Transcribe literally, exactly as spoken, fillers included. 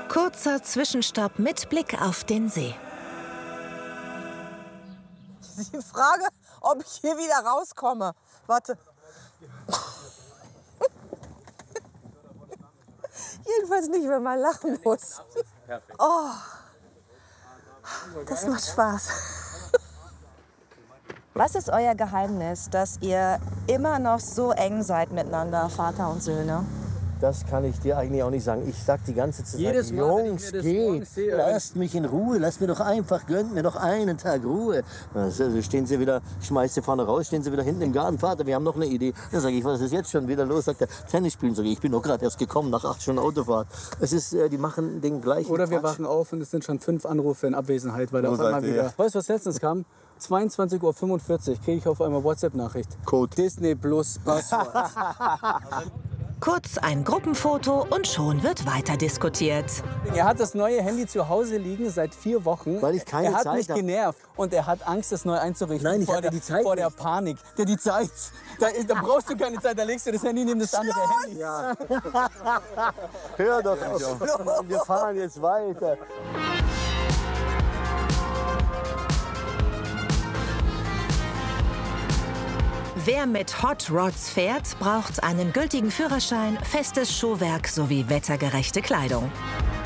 Kurzer Zwischenstopp mit Blick auf den See. Die Frage, ob ich hier wieder rauskomme. Warte. Jedenfalls nicht, wenn man lachen muss. Oh, das macht Spaß. Was ist euer Geheimnis, dass ihr immer noch so eng seid miteinander, Vater und Söhne? Das kann ich dir eigentlich auch nicht sagen. Ich sag die ganze Zeit, Jedes Mal, Jungs, wenn ich mir das morgens geht, sehe, lasst mich in Ruhe, lasst mir doch einfach, gönnt mir doch einen Tag Ruhe. Also stehen sie wieder, schmeißt sie vorne raus, stehen sie wieder hinten im Garten. Vater, wir haben noch eine Idee. Dann sage ich, was ist jetzt schon wieder los? Sagt er, Tennis spielen. Sag ich, ich bin doch gerade erst gekommen nach acht Stunden Autofahrt. Es ist, äh, die machen den gleichen Oder wir Quatsch. wachen auf und es sind schon fünf Anrufe in Abwesenheit, weil er Oh, auf einmal sagt wieder... er. Weißt du, was letztens kam? zweiundzwanzig Uhr fünfundvierzig kriege ich auf einmal WhatsApp-Nachricht. Code. Disney Plus Passwort. Kurz ein Gruppenfoto und schon wird weiter diskutiert. Er hat das neue Handy zu Hause liegen seit vier Wochen. Weil ich keine Er hat Zeit mich hab. genervt und er hat Angst, das neu einzurichten. Nein, ich vor hatte der, die Zeit Vor der nicht. Panik. Der die Zeit. Da, ist, da brauchst du keine Zeit, da legst du das Handy neben das andere Handy. Ja. Hör doch auf. Wir fahren jetzt weiter. Wer mit Hot Rods fährt, braucht einen gültigen Führerschein, festes Schuhwerk sowie wettergerechte Kleidung.